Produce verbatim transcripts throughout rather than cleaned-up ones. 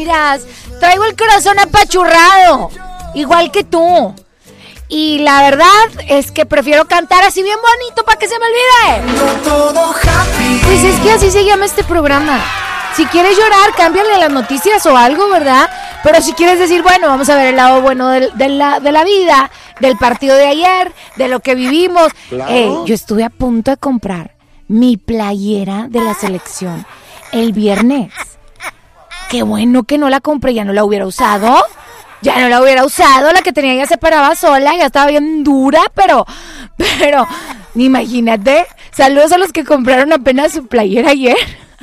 miras, traigo el corazón apachurrado, igual que tú. Y la verdad es que prefiero cantar así bien bonito para que se me olvide. No todo happy. Pues es que así se llama este programa. Si quieres llorar, cámbiale las noticias o algo, ¿verdad? Pero si quieres decir, bueno, vamos a ver el lado bueno de, de, la, de la vida, del partido de ayer, de lo que vivimos. Claro. Eh, yo estuve a punto de comprar mi playera de la selección el viernes. Qué bueno que no la compré, ya no la hubiera usado. Ya no la hubiera usado, la que tenía ya se paraba sola, ya estaba bien dura, pero, pero, imagínate. Saludos a los que compraron apenas su playera ayer.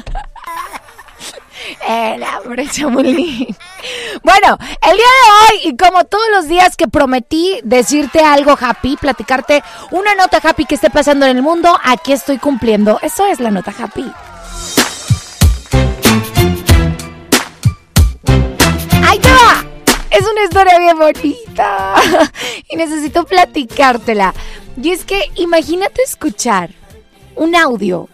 El hombre chamulín. Bueno, el día de hoy, y como todos los días que prometí decirte algo happy, platicarte una nota happy que esté pasando en el mundo, aquí estoy cumpliendo. Eso es la nota happy. ¡Ahí te va! Es una historia bien bonita y necesito platicártela. Y es que imagínate escuchar un audio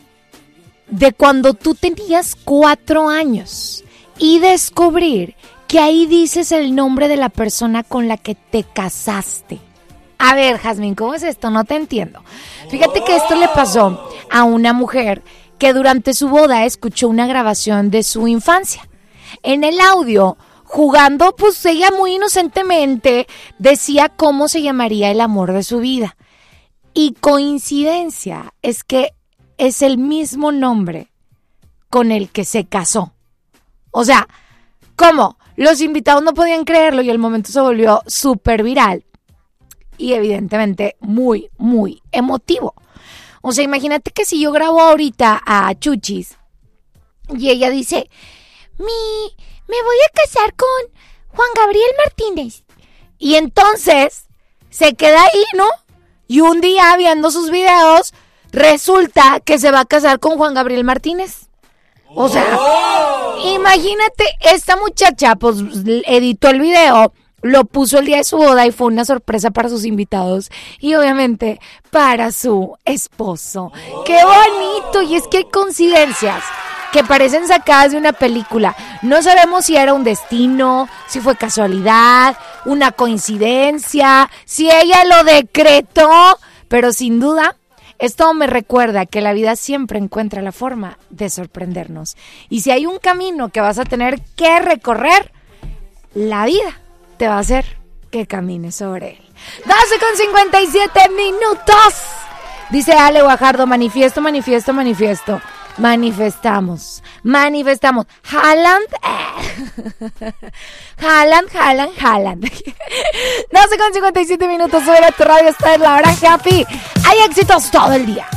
de cuando tú tenías cuatro años y descubrir que ahí dices el nombre de la persona con la que te casaste. A ver, Jazmín, ¿cómo es esto? No te entiendo. Fíjate que esto le pasó a una mujer que durante su boda escuchó una grabación de su infancia. En el audio, jugando, pues ella muy inocentemente decía cómo se llamaría el amor de su vida. Y coincidencia es que es el mismo nombre con el que se casó. O sea, ¿cómo? Los invitados no podían creerlo y el momento se volvió súper viral. Y evidentemente muy, muy emotivo. O sea, imagínate que si yo grabo ahorita a Chuchis y ella dice, mi, me voy a casar con Juan Gabriel Martínez. Y entonces se queda ahí, ¿no? Y un día viendo sus videos, resulta que se va a casar con Juan Gabriel Martínez. O sea, oh. Imagínate, esta muchacha pues editó el video, lo puso el día de su boda y fue una sorpresa para sus invitados y obviamente para su esposo. Oh. ¡Qué bonito! Y es que hay coincidencias que parecen sacadas de una película. No sabemos si era un destino, si fue casualidad, una coincidencia, si ella lo decretó, pero sin duda esto me recuerda que la vida siempre encuentra la forma de sorprendernos. Y si hay un camino que vas a tener que recorrer, la vida te va a hacer que camines sobre él. doce con cincuenta y siete minutos. Dice Ale Guajardo, manifiesto, manifiesto, manifiesto. Manifestamos, manifestamos. Haaland, eh. Haaland, Haaland, Haaland. doce con cincuenta y siete minutos sobre tu radio, está en la hora happy. Hay éxitos todo el día.